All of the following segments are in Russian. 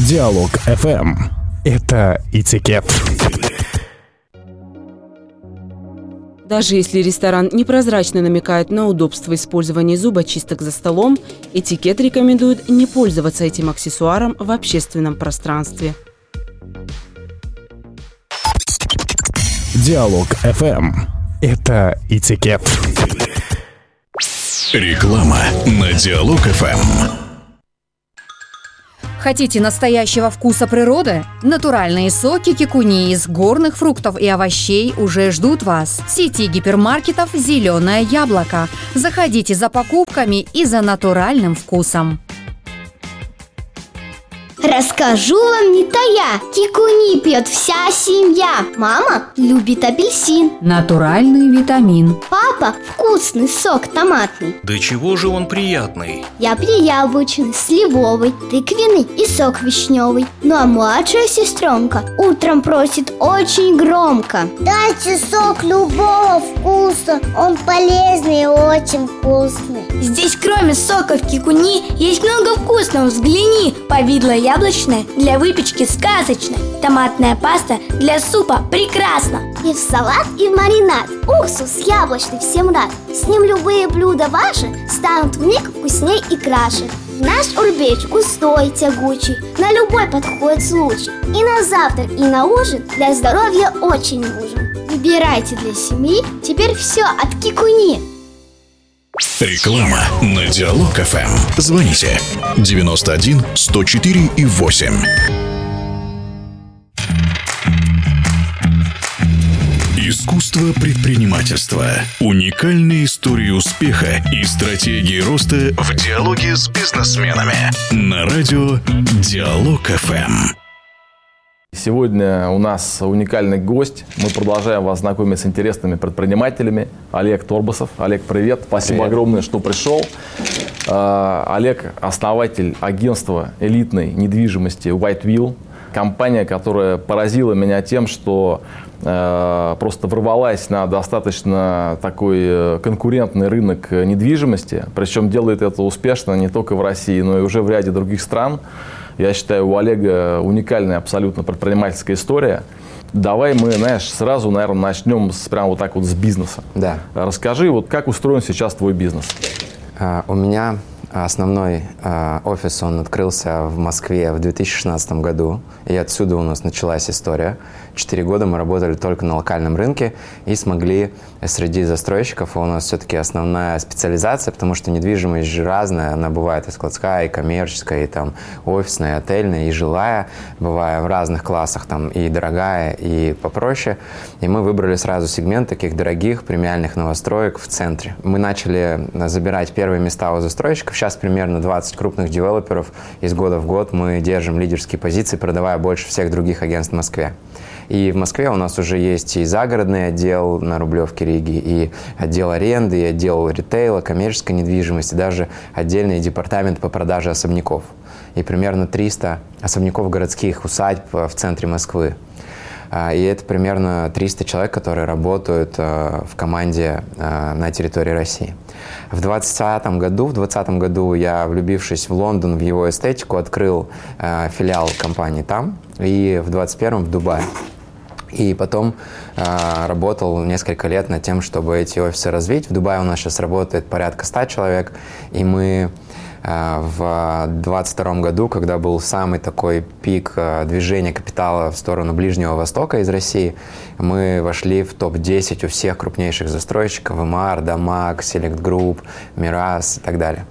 Диалог FM. Это этикет. Даже если ресторан непрозрачно намекает на удобство использования зубочисток за столом, этикет рекомендует не пользоваться этим аксессуаром в общественном пространстве. Диалог FM. Это этикет. Реклама на Диалог FM. Хотите настоящего вкуса природы? Натуральные соки кикуни из горных фруктов и овощей уже ждут вас. В сети гипермаркетов «Зеленое яблоко». Заходите за покупками и за натуральным вкусом. Расскажу вам не тая, кикуни пьет вся семья. Мама любит апельсин. Натуральный витамин. Папа вкусный сок томатный. Да чего же он приятный? Я пью яблочный, сливовый, тыквенный и сок вишневый. Ну а младшая сестренка утром просит очень громко: дайте сок любого вкуса, он полезный и очень вкусный. Здесь кроме соков кикуни есть много вкусного. Взгляни: повидло яблочное для выпечки сказочно, томатная паста для супа прекрасно. И в салат, и в маринад. Уксус яблочный всем рад. С ним любые блюда ваши станут вмиг вкусней и краше. Наш урбеч густой, тягучий, на любой подходит случай. И на завтрак, и на ужин для здоровья очень нужен. Выбирайте для семьи теперь все от кикуни. Реклама на Диалог FM. Звоните 91 104 и 8. Искусство предпринимательства. Уникальные истории успеха и стратегии роста в диалоге с бизнесменами. На радио Диалог FM. Сегодня у нас уникальный гость. Мы продолжаем вас знакомить с интересными предпринимателями. Олег Торбасов. Олег, привет. Спасибо огромное, что пришел. Олег – основатель агентства элитной недвижимости White Wheel. Компания, которая поразила меня тем, что просто ворвалась на достаточно такой конкурентный рынок недвижимости. Причем делает это успешно не только в России, но и уже в ряде других стран. Я считаю, у Олега уникальная абсолютно предпринимательская история. Давай мы, сразу, наверное, начнем прямо вот так вот с бизнеса. Да. Расскажи, вот как устроен сейчас твой бизнес? У меня основной офис, он открылся в Москве в 2016 году, и отсюда у нас началась история. 4 года мы работали только на локальном рынке и смогли среди застройщиков, у нас все-таки основная специализация, потому что недвижимость же разная, она бывает и складская, и коммерческая, и там офисная, и отельная, и жилая, бывает в разных классах, там и дорогая, и попроще. И мы выбрали сразу сегмент таких дорогих премиальных новостроек в центре. Мы начали забирать первые места у застройщиков. Сейчас примерно 20 крупных девелоперов из года в год мы держим лидерские позиции, продавая больше всех других агентств в Москве. И в Москве у нас уже есть и загородный отдел на Рублевке Риги, и отдел аренды, и отдел ритейла, коммерческой недвижимости, даже отдельный департамент по продаже особняков. И примерно 300 особняков городских усадьб в центре Москвы. И это примерно 300 человек, которые работают в команде на территории России. В 2020 году я, влюбившись в Лондон, в его эстетику, открыл филиал компании там, и в 2021 в Дубае. И потом работал несколько лет над тем, чтобы эти офисы развить. В Дубае у нас сейчас работает порядка 100 человек, и мы в 2022 году, когда был самый такой пик движения капитала в сторону Ближнего Востока из России, мы вошли в топ-10 у всех крупнейших застройщиков: МАР, Дамаг, Select Group, Мирас и так далее.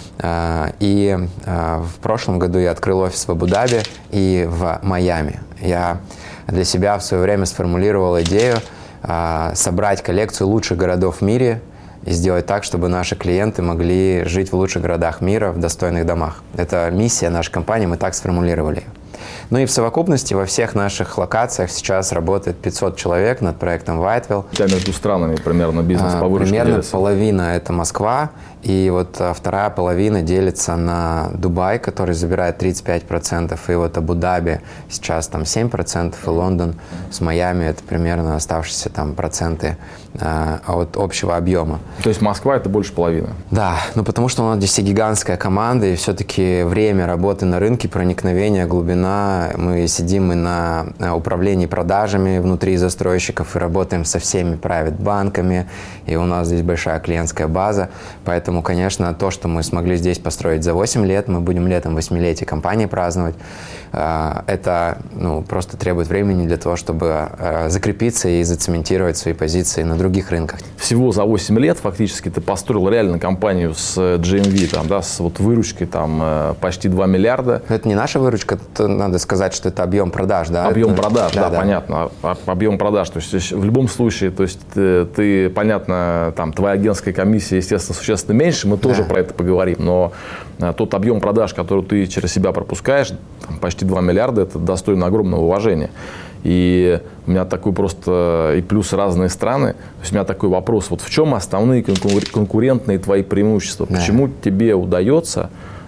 И в прошлом году я открыл офис в Абу-Даби и в Майами. Я для себя в свое время сформулировал идею собрать коллекцию лучших городов в мире и сделать так, чтобы наши клиенты могли жить в лучших городах мира, в достойных домах. Это миссия нашей компании, мы так сформулировали ее. Ну и в совокупности во всех наших локациях сейчас работает 500 человек над проектом White Wheel. У тебя между странами примерно бизнес по выручке примерно делится? Половина – это Москва, И вот вторая половина делится на Дубай, который забирает 35%, и вот Абу-Даби сейчас там 7%, и Лондон с Майами это примерно оставшиеся там проценты от общего объема. То есть Москва это больше половины? Да, ну потому что у нас здесь гигантская команда, и все-таки время работы на рынке, проникновение, глубина. Мы сидим и на управлении продажами внутри застройщиков, и работаем со всеми private-банками, и у нас здесь большая клиентская база. Поэтому, конечно, то, что мы смогли здесь построить за 8 лет, мы будем летом 8-летие компании праздновать, это просто требует времени для того, чтобы закрепиться и зацементировать свои позиции на других рынках. Всего за 8 лет фактически ты построил реально компанию с GMV, там, да, с вот выручкой там, почти 2 миллиарда. Это не наша выручка, надо сказать, что это объем продаж. Да? Объем продаж, да, понятно. Объем продаж. То есть в любом случае, то есть ты, понятно, там, твоя агентская комиссия, естественно, существенно меньше, мы тоже про это поговорим, но тот объем продаж, который ты через себя пропускаешь, там, почти 2 миллиарда, это достойно огромного уважения. И у меня такой просто, и плюс разные страны, то есть у меня такой вопрос, вот в чем основные конкурентные твои преимущества? Почему тебе удается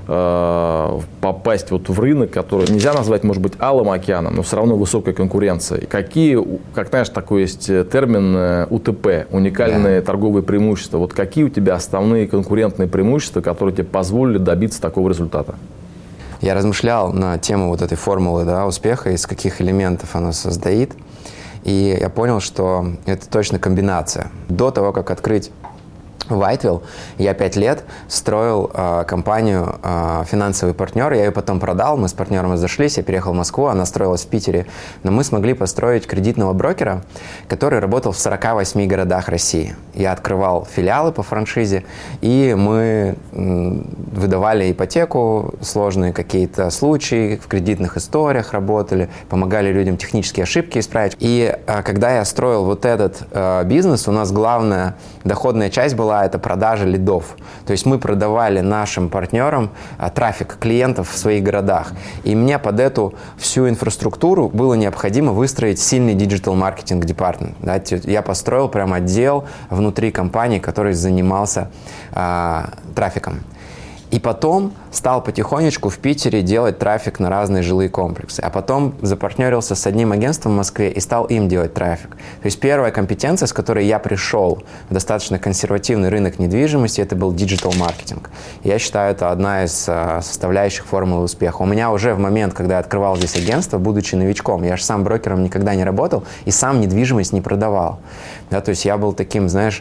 попасть вот в рынок, который нельзя назвать, может быть, алым океаном, но все равно высокая конкуренция? И какие, как знаешь, такой есть термин УТП, уникальные торговые преимущества. Вот какие у тебя основные конкурентные преимущества, которые тебе позволили добиться такого результата? Я размышлял на тему вот этой формулы, да, успеха, из каких элементов она состоит. И я понял, что это точно комбинация. До того, как открыть Whitewell, я 5 лет строил компанию «Финансовый партнер». Я ее потом продал, мы с партнером разошлись, я переехал в Москву, она строилась в Питере. Но мы смогли построить кредитного брокера, который работал в 48 городах России. Я открывал филиалы по франшизе, и мы выдавали ипотеку, сложные какие-то случаи, в кредитных историях работали, помогали людям технические ошибки исправить. И когда я строил вот этот бизнес, у нас главная доходная часть была это продажа лидов. То есть мы продавали нашим партнерам трафик клиентов в своих городах. И мне под эту всю инфраструктуру было необходимо выстроить сильный диджитал-маркетинг департамент. Да? Я построил прям отдел внутри компании, который занимался трафиком. И потом стал потихонечку в Питере делать трафик на разные жилые комплексы. А потом запартнерился с одним агентством в Москве и стал им делать трафик. То есть первая компетенция, с которой я пришел в достаточно консервативный рынок недвижимости, это был диджитал-маркетинг. Я считаю, это одна из составляющих формулы успеха. У меня уже в момент, когда я открывал здесь агентство, будучи новичком, я же сам брокером никогда не работал и сам недвижимость не продавал. Да, то есть я был таким, знаешь,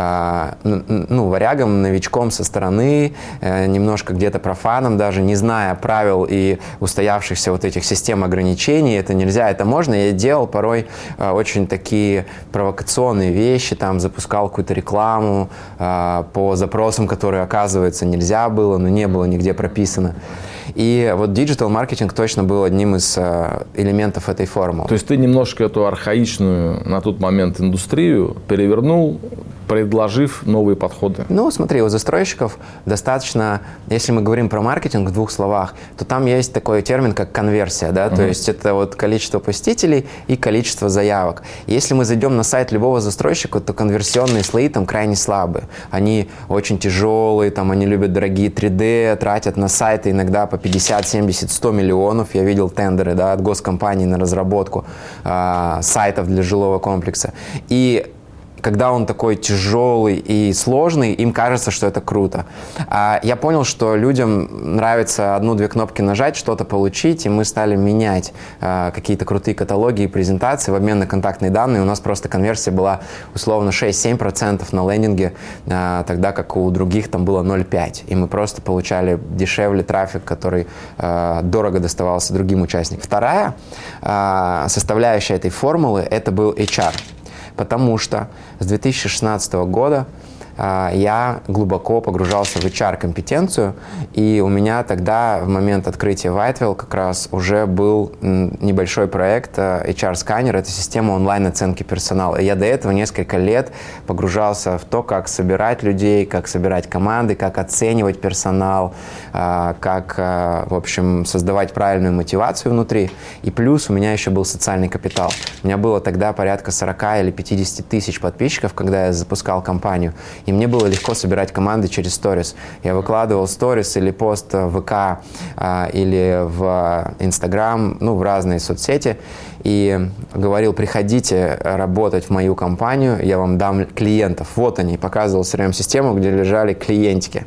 варягом, новичком со стороны, немножко где-то профаном даже, не зная правил и устоявшихся вот этих систем ограничений. Это нельзя, это можно. Я делал порой очень такие провокационные вещи, там запускал какую-то рекламу по запросам, которые, оказывается, нельзя было, но не было нигде прописано. И вот диджитал-маркетинг точно был одним из элементов этой формулы. То есть ты немножко эту архаичную на тот момент индустрию перевернул, предложив новые подходы? Ну, смотри, у застройщиков достаточно, если мы говорим про маркетинг в двух словах, то там есть такой термин, как конверсия, да, то есть это вот количество посетителей и количество заявок. Если мы зайдем на сайт любого застройщика, то конверсионные слои там крайне слабые. Они очень тяжелые, там они любят дорогие 3D, тратят на сайты иногда по 50, 70, 100 миллионов. Я видел тендеры, да, от госкомпаний на разработку сайтов для жилого комплекса. И когда он такой тяжелый и сложный, им кажется, что это круто. А я понял, что людям нравится одну-две кнопки нажать, что-то получить, и мы стали менять какие-то крутые каталоги и презентации в обмен на контактные данные. У нас просто конверсия была условно 6-7% на лендинге, тогда как у других там было 0,5%. И мы просто получали дешевле трафик, который дорого доставался другим участникам. Вторая составляющая этой формулы – это был HR. Потому что с 2016 года я глубоко погружался в HR-компетенцию, и у меня тогда, в момент открытия Whitewell, как раз уже был небольшой проект HR-сканер, это система онлайн-оценки персонала. И я до этого несколько лет погружался в то, как собирать людей, как собирать команды, как оценивать персонал, как, в общем, создавать правильную мотивацию внутри. И плюс у меня еще был социальный капитал. У меня было тогда порядка 40 или 50 тысяч подписчиков, когда я запускал компанию. И мне было легко собирать команды через сторис. Я выкладывал сторис или пост в ВК или в Инстаграм, в разные соцсети, и говорил: приходите работать в мою компанию, я вам дам клиентов. Вот они, показывал CRM-систему, где лежали клиентики.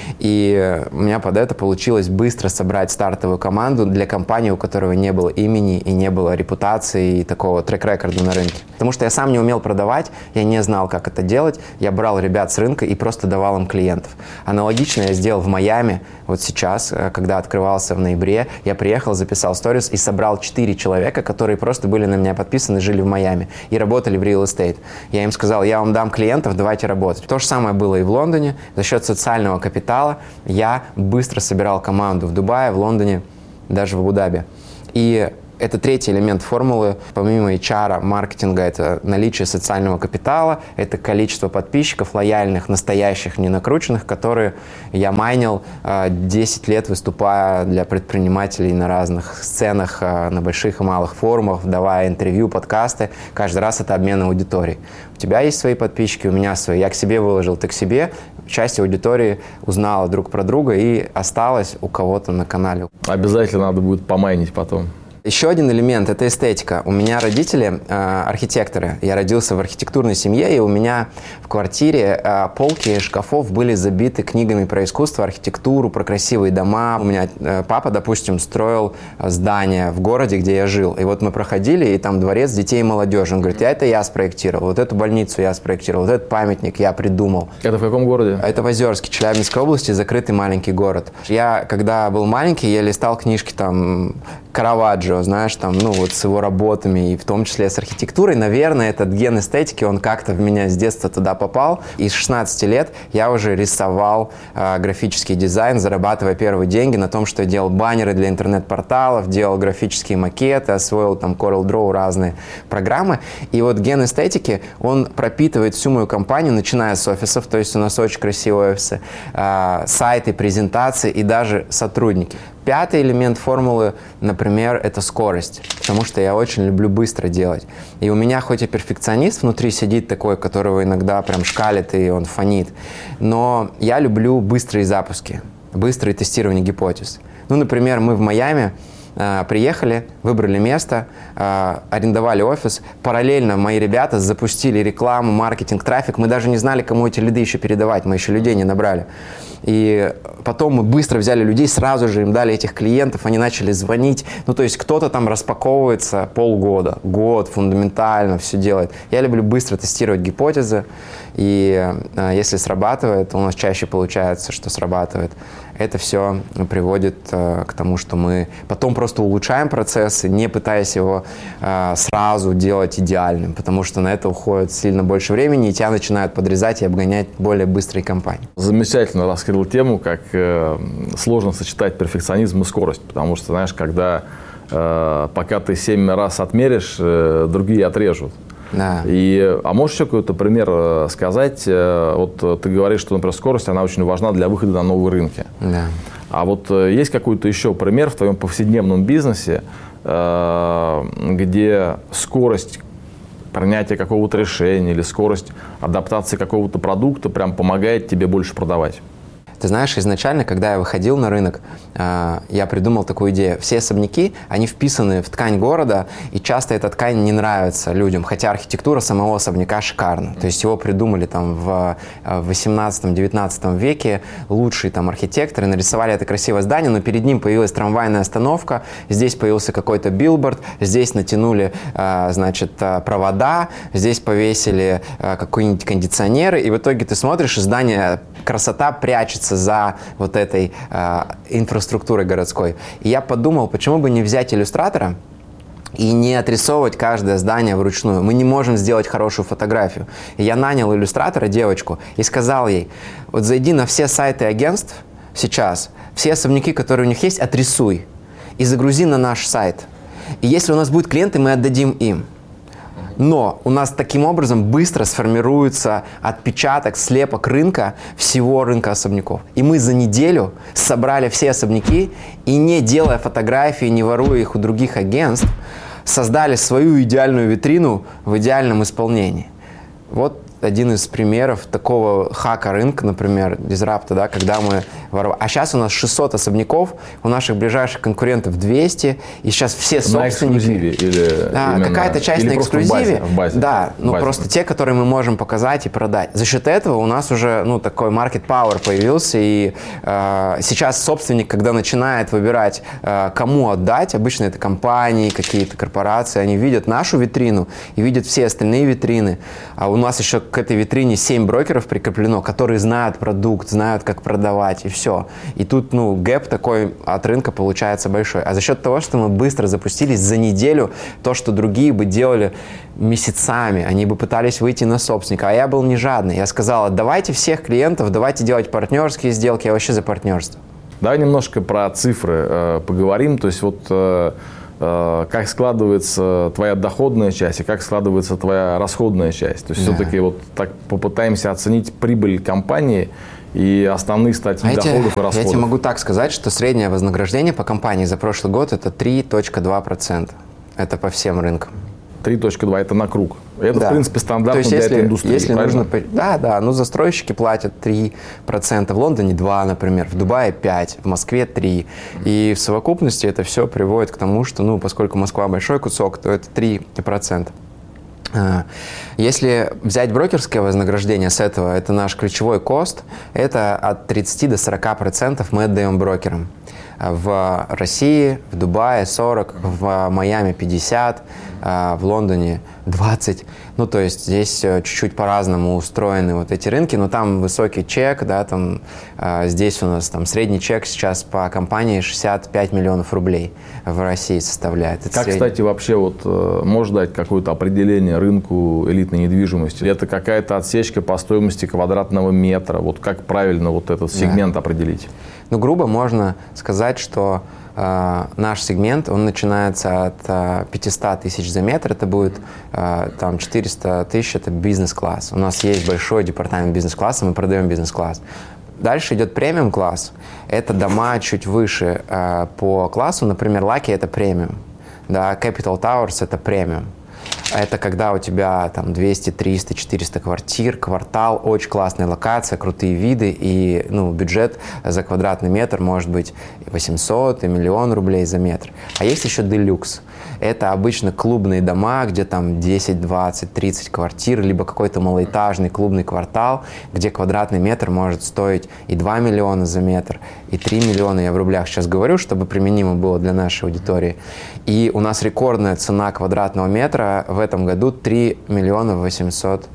И у меня под это получилось быстро собрать стартовую команду для компании, у которой не было имени и не было репутации и такого трек-рекорда на рынке. Потому что я сам не умел продавать, я не знал, как это делать. Я брал ребят с рынка и просто давал им клиентов. Аналогично я сделал в Майами. Вот сейчас, когда открывался в ноябре, я приехал, записал сторис и собрал 4 человека, которые просто были на меня подписаны, жили в Майами и работали в real estate. Я им сказал: я вам дам клиентов, давайте работать. То же самое было и в Лондоне. За счет социального капитала я быстро собирал команду в Дубае, в Лондоне, даже в Абу-Даби. И это третий элемент формулы. Помимо HR, маркетинга, это наличие социального капитала, это количество подписчиков, лояльных, настоящих, не накрученных, которые я майнил 10 лет, выступая для предпринимателей на разных сценах, на больших и малых форумах, давая интервью, подкасты. Каждый раз это обмен аудиторией. У тебя есть свои подписчики, у меня свои. Я к себе выложил, ты к себе. Часть аудитории узнала друг про друга и осталась у кого-то на канале. Обязательно надо будет помайнить потом. Еще один элемент – это эстетика. У меня родители архитекторы. Я родился в архитектурной семье, и у меня в квартире полки шкафов были забиты книгами про искусство, архитектуру, про красивые дома. У меня папа, допустим, строил здание в городе, где я жил. И вот мы проходили, и там дворец детей и молодежи. Он говорит: это я спроектировал, вот эту больницу я спроектировал, вот этот памятник я придумал. Это в каком городе? Это в Озерске, Челябинской области, закрытый маленький город. Я, когда был маленький, я листал книжки там Караваджо, знаешь, там, вот с его работами, и в том числе с архитектурой. Наверное, этот ген эстетики, он как-то в меня с детства туда попал. И с 16 лет я уже рисовал графический дизайн, зарабатывая первые деньги на том, что я делал баннеры для интернет-порталов, делал графические макеты, освоил там CorelDRAW, разные программы. И вот ген эстетики, он пропитывает всю мою компанию, начиная с офисов, то есть у нас очень красивые офисы, сайты, презентации и даже сотрудники. Пятый элемент формулы, например, это скорость, потому что я очень люблю быстро делать. И у меня хоть и перфекционист внутри сидит такой, которого иногда прям шкалит и он фонит, но я люблю быстрые запуски, быстрые тестирования гипотез. Например, мы в Майами приехали, выбрали место, арендовали офис. Параллельно мои ребята запустили рекламу, маркетинг, трафик. Мы даже не знали, кому эти лиды еще передавать. Мы еще людей не набрали. И потом мы быстро взяли людей, сразу же им дали этих клиентов, они начали звонить. То есть кто-то там распаковывается полгода, год, фундаментально все делает. Я люблю быстро тестировать гипотезы. И если срабатывает, у нас чаще получается, что срабатывает. Это все приводит к тому, что мы потом просто улучшаем процесс, не пытаясь его сразу делать идеальным, потому что на это уходит сильно больше времени, и тебя начинают подрезать и обгонять более быстрые компании. Замечательно раскрыл тему, как сложно сочетать перфекционизм и скорость, потому что, знаешь, когда пока ты 7 раз отмеришь, другие отрежут. Да. А можешь еще какой-то пример сказать? Вот ты говоришь, что, например, скорость, она очень важна для выхода на новые рынки. Да. А вот есть какой-то еще пример в твоем повседневном бизнесе, где скорость принятия какого-то решения или скорость адаптации какого-то продукта прям помогает тебе больше продавать? Ты знаешь, изначально, когда я выходил на рынок, я придумал такую идею. Все особняки, они вписаны в ткань города, и часто эта ткань не нравится людям, хотя архитектура самого особняка шикарна. То есть его придумали там в 18-19 веке лучшие там архитекторы, нарисовали это красивое здание, но перед ним появилась трамвайная остановка, здесь появился какой-то билборд, здесь натянули, провода, здесь повесили какие-нибудь кондиционеры, и в итоге ты смотришь, и здание, красота прячется за вот этой инфраструктурой городской. И я подумал, почему бы не взять иллюстратора и не отрисовывать каждое здание вручную. Мы не можем сделать хорошую фотографию. И я нанял иллюстратора, девочку, и сказал ей: вот зайди на все сайты агентств сейчас, все особняки, которые у них есть, отрисуй и загрузи на наш сайт. И если у нас будут клиенты, мы отдадим им. Но у нас таким образом быстро сформируется отпечаток, слепок рынка, всего рынка особняков. И мы за неделю собрали все особняки и, не делая фотографии, не воруя их у других агентств, создали свою идеальную витрину в идеальном исполнении. Вот один из примеров такого хака рынка, например, дизрапта, да, когда мы воровали. А сейчас у нас 600 особняков, у наших ближайших конкурентов 200, и сейчас все собственники... На эксклюзиве или какая-то часть или на эксклюзиве. В базе. Да, просто те, которые мы можем показать и продать. За счет этого у нас уже такой market power появился, и сейчас собственник, когда начинает выбирать, кому отдать, обычно это компании, какие-то корпорации, они видят нашу витрину и видят все остальные витрины. А у нас еще к этой витрине 7 брокеров прикреплено, которые знают продукт, знают, как продавать, и все. И тут, гэп такой от рынка получается большой. А за счет того, что мы быстро запустились за неделю, то, что другие бы делали месяцами, они бы пытались выйти на собственника, а я был не жадный. Я сказал, давайте всех клиентов, давайте делать партнерские сделки, я вообще за партнерство. Давай немножко про цифры поговорим. То есть как складывается твоя доходная часть и как складывается твоя расходная часть. То есть все-таки так попытаемся оценить прибыль компании и основные статьи доходов и расходов. Я тебе могу так сказать, что среднее вознаграждение по компании за прошлый год это 3,2%. Это по всем рынкам. 3,2 это на круг. Это, в принципе, стандартно для этой индустрии. Если нужно, застройщики платят 3%, в Лондоне 2%, например, в Дубае 5%, в Москве 3%. И в совокупности это все приводит к тому, что, поскольку Москва большой кусок, то это 3%. Если взять брокерское вознаграждение с этого, это наш ключевой кост, это от 30 до 40% мы отдаем брокерам. В России, в Дубае 40%, в Майами 50%, в Лондоне 20%. То есть здесь чуть-чуть по-разному устроены эти рынки, но там высокий чек, да, здесь у нас средний чек сейчас по компании 65 миллионов рублей в России составляет. Это как, кстати, вообще можно дать какое-то определение рынку элитной недвижимости? Это какая-то отсечка по стоимости квадратного метра? Как правильно этот сегмент определить? Грубо можно сказать, что наш сегмент, он начинается от 500 тысяч за метр, это будет 400 тысяч, это бизнес-класс. У нас есть большой департамент бизнес-класса, мы продаем бизнес-класс. Дальше идет премиум-класс, это дома чуть выше по классу, например, Lucky это премиум, да, Capital Towers это премиум. Это когда у тебя 200, 300, 400 квартир, квартал, очень классная локация, крутые виды, и бюджет за квадратный метр может быть 800 и 1 000 000 рублей за метр. А есть еще делюкс. Это обычно клубные дома, где 10, 20, 30 квартир, либо какой-то малоэтажный клубный квартал, где квадратный метр может стоить и 2 миллиона за метр, и 3 миллиона, я в рублях сейчас говорю, чтобы применимо было для нашей аудитории. И у нас рекордная цена квадратного метра в этом году 3 800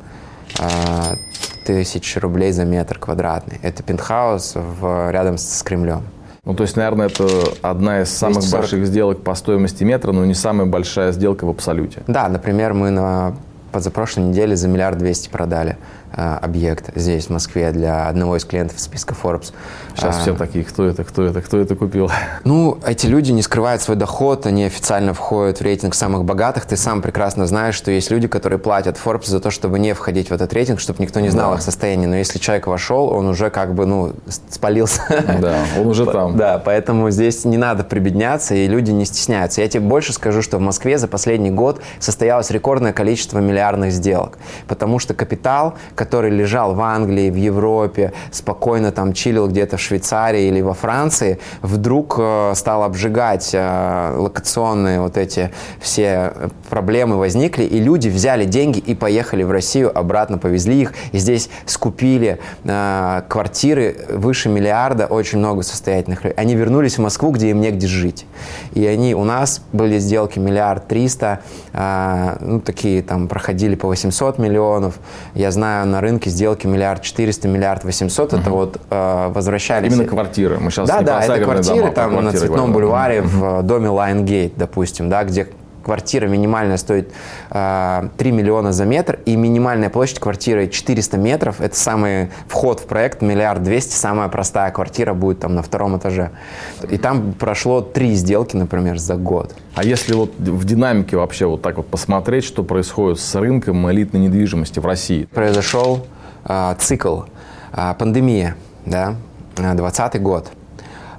000 рублей за метр квадратный. Это пентхаус рядом с Кремлем. То есть, наверное, это одна из самых 240. больших сделок по стоимости метра, но не самая большая сделка в абсолюте. Да, например, мы на позапрошлой неделе за 1 200 000 продали объект здесь, в Москве, для одного из клиентов списка Forbes. Сейчас все такие, кто это купил? Эти люди не скрывают свой доход, они официально входят в рейтинг самых богатых. Ты сам прекрасно знаешь, что есть люди, которые платят Forbes за то, чтобы не входить в этот рейтинг, чтобы никто не знал их состояние. Но если человек вошел, он уже спалился. Да, он уже там. Да, поэтому здесь не надо прибедняться, и люди не стесняются. Я тебе больше скажу, что в Москве за последний год состоялось рекордное количество миллиардных сделок, потому что капитал, который лежал в Англии, в Европе, спокойно чилил где-то в Швейцарии или во Франции, вдруг стал обжигать локационные эти все проблемы возникли, и люди взяли деньги и поехали в Россию, обратно повезли их, и здесь скупили квартиры выше миллиарда, очень много состоятельных людей. Они вернулись в Москву, где им негде жить. И у нас были сделки 1 300 000 такие проходили по 800 миллионов. Я знаю, на рынке сделки 1 400 000, 1 800 000, это возвращались. Именно квартиры. Мы сейчас не это квартиры дома, на Цветном бульваре в доме Лайнгейт, допустим, где квартира минимальная стоит 3 миллиона за метр, и минимальная площадь квартиры 400 метров. Это самый вход в проект 1 200 000, самая простая квартира будет на 2-м этаже. И там прошло 3 сделки, например, за год. А если в динамике вообще так посмотреть, что происходит с рынком элитной недвижимости в России? Произошел цикл, пандемия, да, 2020 год.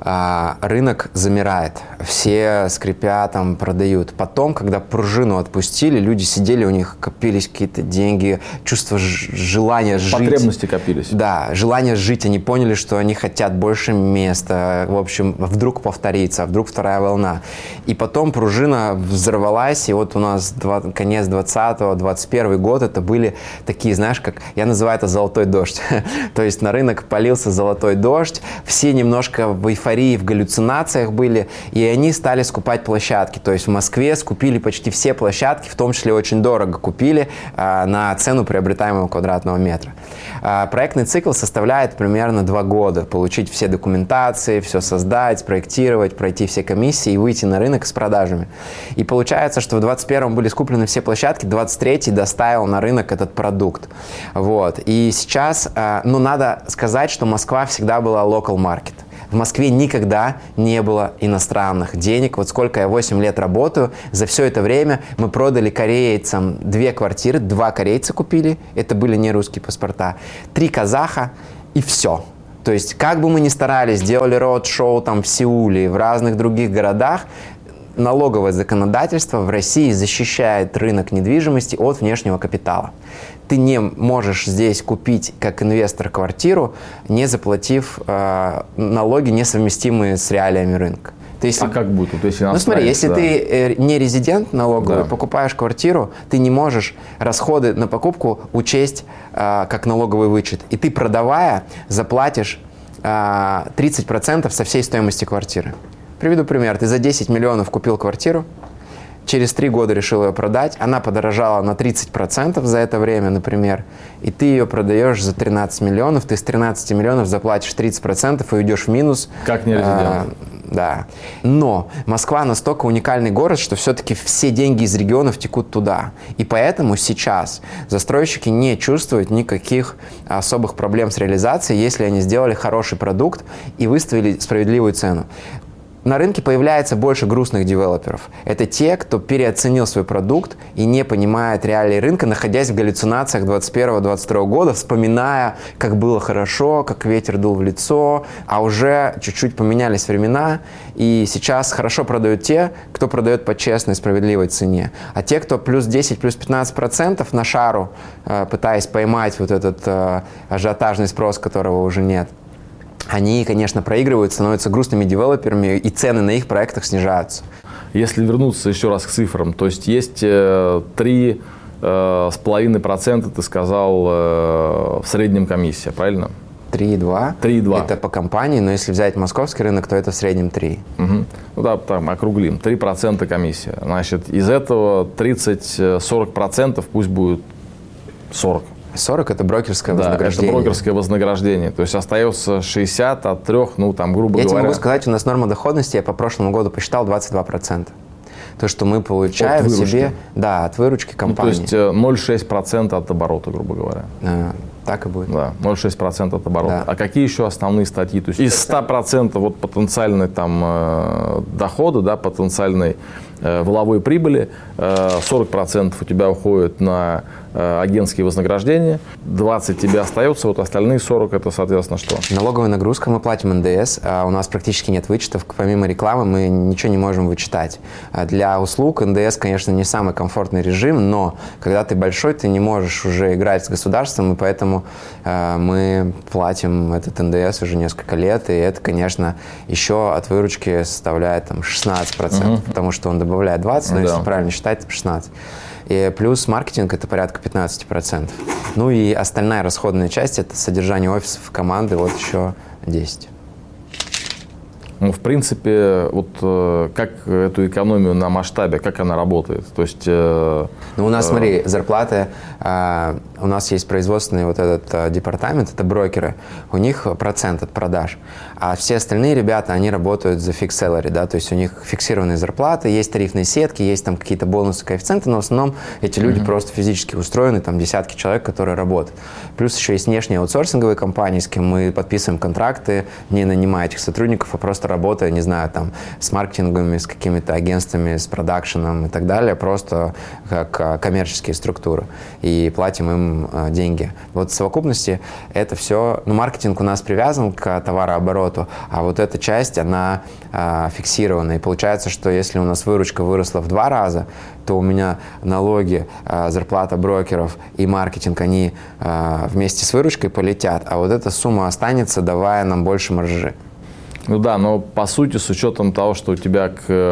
рынок замирает. Все скрипя там продают. Потом, когда пружину отпустили, люди сидели, у них копились какие-то деньги, чувство желания жить. Потребности копились. Да, желание жить. Они поняли, что они хотят больше места. В общем, вдруг повторится, вдруг вторая волна. И потом пружина взорвалась, и вот у нас конец 20-го, 21 год, это были такие, знаешь, как я называю это золотой дождь. То есть на рынок полился золотой дождь, все немножко в эйфории, в галлюцинациях были, и они стали скупать площадки. То есть в Москве скупили почти все площадки, в том числе очень дорого купили на цену приобретаемого квадратного метра. Проектный цикл составляет примерно 2 года. Получить все документации, все создать, спроектировать, пройти все комиссии и выйти на рынок с продажами. И получается, что в 2021 были скуплены все площадки, 2023 доставил на рынок этот продукт. Вот. И сейчас, надо сказать, что Москва всегда была local market. В Москве никогда не было иностранных денег. Вот сколько я 8 лет работаю, за все это время мы продали корейцам 2 квартиры, 2 корейца купили, это были не русские паспорта, 3 казаха и все. То есть, как бы мы ни старались, делали роуд-шоу там в Сеуле, в разных других городах, налоговое законодательство в России защищает рынок недвижимости от внешнего капитала. Ты не можешь здесь купить как инвестор квартиру, не заплатив налоги, несовместимые с реалиями рынка. Если, как будет? То есть, смотри, если ты не резидент налоговый, покупаешь квартиру, ты не можешь расходы на покупку учесть как налоговый вычет. И ты, продавая, заплатишь 30% со всей стоимости квартиры. Приведу пример. Ты за 10 миллионов купил квартиру, через 3 года решил ее продать, она подорожала на 30% за это время, например, и ты ее продаешь за 13 миллионов, ты с 13 миллионов заплатишь 30% и уйдешь в минус. Как не резидент. Да. Но Москва настолько уникальный город, что все-таки все деньги из регионов текут туда. И поэтому сейчас застройщики не чувствуют никаких особых проблем с реализацией, если они сделали хороший продукт и выставили справедливую цену. На рынке появляется больше грустных девелоперов. Это те, кто переоценил свой продукт и не понимает реалии рынка, находясь в галлюцинациях 2021-2022 года, вспоминая, как было хорошо, как ветер дул в лицо, а уже чуть-чуть поменялись времена, и сейчас хорошо продают те, кто продает по честной, справедливой цене. А те, кто плюс 10, плюс 15% на шару, пытаясь поймать вот этот ажиотажный спрос, которого уже нет, они, конечно, проигрывают, становятся грустными девелоперами, и цены на их проектах снижаются. Если вернуться еще раз к цифрам, то есть 3,5%, ты сказал, в среднем комиссия, правильно? 3,2. 3,2. Это по компании, но если взять московский рынок, то это в среднем 3. Угу. Ну да, там округлим. 3% комиссия. Значит, из этого 30-40%, пусть будет 40. 40 – это брокерское вознаграждение. Это брокерское вознаграждение. То есть остается 60 от 3, грубо говоря. Я тебе могу сказать, у нас норма доходности, я по прошлому году посчитал, 22%. То, что мы получаем себе от выручки компании. То есть 0,6% от оборота, грубо говоря. Так и будет. Да, 0,6% от оборота. Да. А какие еще основные статьи? То есть из 100% вот потенциальной дохода, потенциальной валовой прибыли, 40% у тебя уходит на агентские вознаграждения, 20 тебе остается, вот остальные 40 это, соответственно, что? Налоговая нагрузка, мы платим НДС, у нас практически нет вычетов, помимо рекламы мы ничего не можем вычитать. Для услуг НДС, конечно, не самый комфортный режим, но когда ты большой, ты не можешь уже играть с государством, и поэтому мы платим этот НДС уже несколько лет, и это, конечно, еще от выручки составляет 16%, потому что он добавляет 20%, но если правильно считать, это 16%. И плюс маркетинг – это порядка 15%. Ну и остальная расходная часть – это содержание офисов, команды, вот еще 10%. Ну, в принципе, вот как эту экономию на масштабе, как она работает? То есть, у нас, смотри, зарплаты, у нас есть производственный вот этот департамент, это брокеры, у них процент от продаж, а все остальные ребята, они работают за fixed salary, да, то есть у них фиксированные зарплаты, есть тарифные сетки, есть там какие-то бонусы, коэффициенты, но в основном эти люди просто физически устроены, там десятки человек, которые работают. Плюс еще есть внешние аутсорсинговые компании, с кем мы подписываем контракты, не нанимая этих сотрудников, а просто работая, не знаю, там, с маркетингами, с какими-то агентствами, с продакшеном и так далее, просто как коммерческие структуры, и платим им деньги. Вот в совокупности это все, ну, маркетинг у нас привязан к товарообороту, а вот эта часть, она фиксирована. И получается, что если у нас выручка выросла в 2 раза, то у меня налоги, зарплата брокеров и маркетинг, они вместе с выручкой полетят, а вот эта сумма останется, давая нам больше маржи. Ну да, но по сути, с учетом того, что у тебя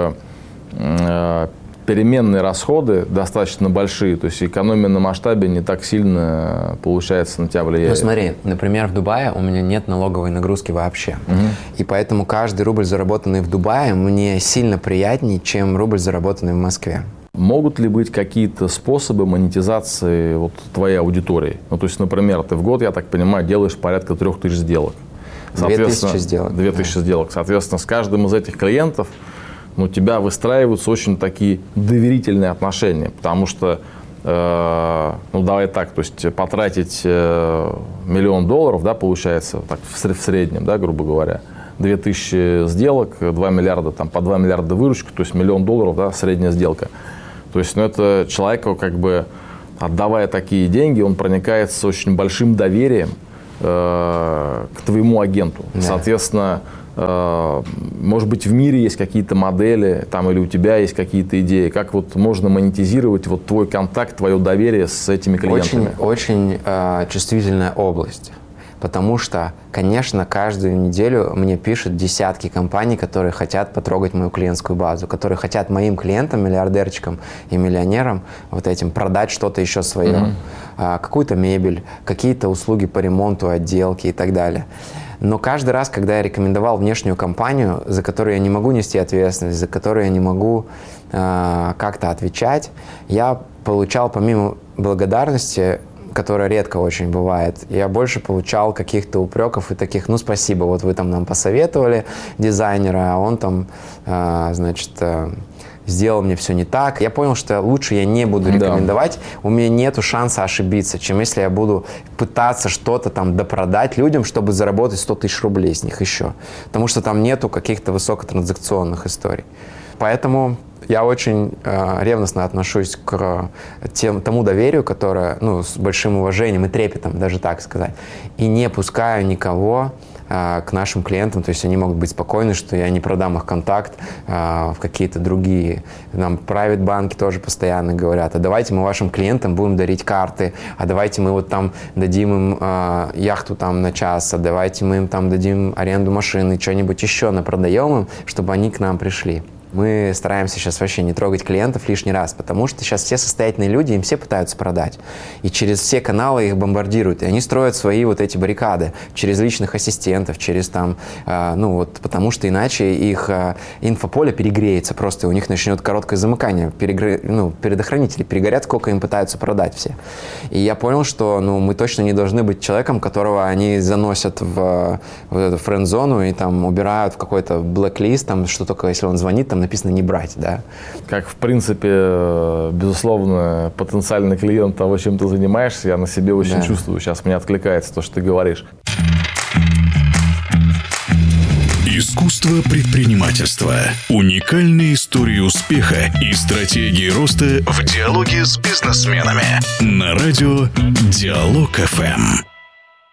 переменные расходы достаточно большие, то есть экономия на масштабе не так сильно, получается, на тебя влияет. Ну смотри, например, в Дубае у меня нет налоговой нагрузки вообще. И поэтому каждый рубль, заработанный в Дубае, мне сильно приятнее, чем рубль, заработанный в Москве. Могут ли быть какие-то способы монетизации вот твоей аудитории? Ну, то есть, например, ты в год, я так понимаю, делаешь порядка 3000 сделок. 2000 сделок. 2000 сделок. Соответственно, с каждым из этих клиентов у тебя выстраиваются очень такие доверительные отношения, потому что, ну, давай так, то есть потратить $1 000 000, да, получается, так, в среднем, да, грубо говоря, 2000 сделок, 2 миллиарда, там, по 2 миллиарда выручки, то есть $1 000 000, да, средняя сделка. То есть, ну, это человеку, как бы, отдавая такие деньги, он проникается очень большим доверием к твоему агенту. Да. Соответственно, может быть, в мире есть какие-то модели, там, или у тебя есть какие-то идеи, как вот можно монетизировать вот твой контакт, твое доверие с этими клиентами? Очень чувствительная область. Потому что, конечно, каждую неделю мне пишут десятки компаний, которые хотят потрогать мою клиентскую базу, которые хотят моим клиентам, миллиардерчикам и миллионерам вот этим продать что-то еще свое. Какую-то мебель, какие-то услуги по ремонту, отделке и так далее. Но каждый раз, когда я рекомендовал внешнюю компанию, за которую я не могу нести ответственность, за которую я не могу как-то отвечать, я получал помимо благодарности, которая редко очень бывает, я больше получал каких-то упреков и таких: ну, спасибо, вот вы там нам посоветовали дизайнера, а он там, значит, сделал мне все не так. Я понял, что лучше я не буду рекомендовать, у меня нету шанса ошибиться, чем если я буду пытаться что-то там допродать людям, чтобы заработать 100 000 рублей с них еще. Потому что там нету каких-то высокотранзакционных историй. Поэтому я очень ревностно отношусь к тому доверию, которое, ну, с большим уважением и трепетом, даже так сказать, и не пускаю никого к нашим клиентам, то есть они могут быть спокойны, что я не продам их контакт в какие-то другие. Нам private банки тоже постоянно говорят: а давайте мы вашим клиентам будем дарить карты, а давайте мы вот там дадим им яхту там на час, а давайте мы им там дадим аренду машины, что-нибудь еще напродаем им, чтобы они к нам пришли. Мы стараемся сейчас вообще не трогать клиентов лишний раз, потому что сейчас все состоятельные люди, им все пытаются продать. И через все каналы их бомбардируют. И они строят свои вот эти баррикады через личных ассистентов, через там, ну вот, потому что иначе их инфополе перегреется просто, у них начнет короткое замыкание, предохранители перегорят, сколько им пытаются продать все. И я понял, что, ну, мы точно не должны быть человеком, которого они заносят в эту френд-зону и там убирают в какой-то блэк-лист, там, что только если он звонит, там написано «не брать», да. Как, в принципе, безусловно, потенциальный клиент того, чем ты занимаешься, я на себе очень чувствую. Сейчас мне откликается то, что ты говоришь. Искусство предпринимательства. Уникальные истории успеха и стратегии роста в диалоге с бизнесменами. На радио Диалог ФМ.